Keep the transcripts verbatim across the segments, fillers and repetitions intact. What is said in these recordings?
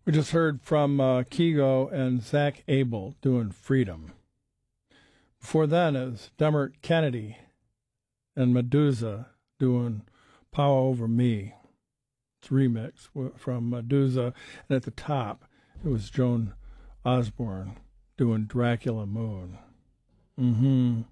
We just heard from uh, Kygo and Zach Abel doing Freedom. Before then is Dermot Kennedy and Medusa doing Power Over Me. It's a remix from Medusa. And at the top, it was Joan Osborne doing Dracula Moon. Mm-hmm.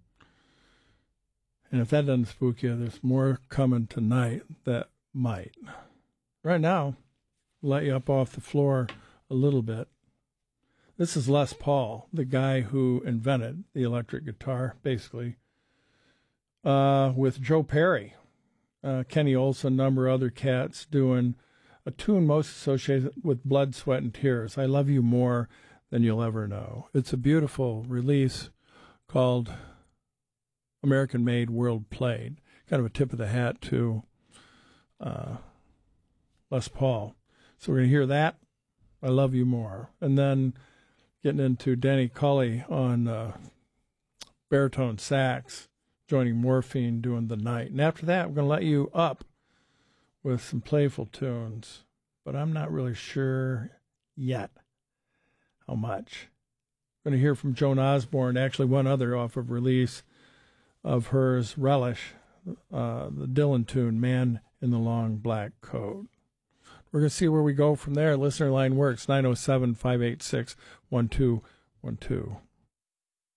And if that doesn't spook you, there's more coming tonight that might. Right now, let you up off the floor a little bit. This is Les Paul, the guy who invented the electric guitar, basically, uh, with Joe Perry, uh, Kenny Olson, a number of other cats doing a tune most associated with Blood, Sweat, and Tears. I Love You More Than You'll Ever Know. It's a beautiful release called American Made, World Played. Kind of a tip of the hat to uh, Les Paul. So we're going to hear that, I Love You More. And then getting into Danny Cully on uh, baritone sax, joining Morphine doing The Night. And after that, we're going to let you up with some playful tunes. But I'm not really sure yet how much. We're going to hear from Joan Osborne, actually one other off of release of hers, Relish, uh, the Dylan tune, Man in the Long Black Coat. We're going to see where we go from there. Listener line works, nine oh seven, five eight six, one two one two.